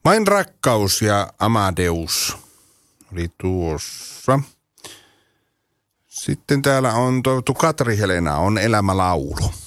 Vain rakkaus ja Amadeus oli tuossa. Sitten täällä on toivottu Katri Helena, on elämälaulu.